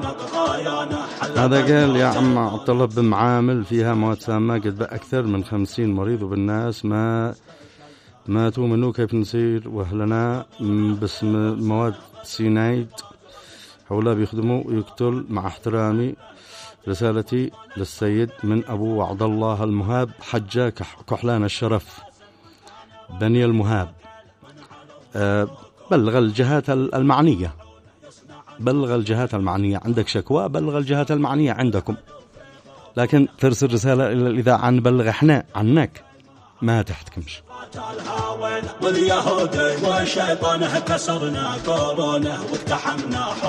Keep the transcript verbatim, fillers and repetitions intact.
هذا قال يا عم عبد الله بن معامل فيها مواد سامة قد بقى أكثر من خمسين مريض وبالناس ما ماتوا منه، كيف نصير وأهلنا باسم مواد سينايد حولها بيخدموا ويقتل. مع احترامي رسالتي للسيد من أبو عبد الله المهاب حجة كحلان الشرف بني المهاب. أه بلغ الجهات المعنية، بلغ الجهات المعنية، عندك شكوى بلغ الجهات المعنية عندكم، لكن ترسل رسالة إلى الإذاعة نبلغ إحنا عنك ما تحتكمش. واليهود والشيطان كسرنا كورونا واقتحمنا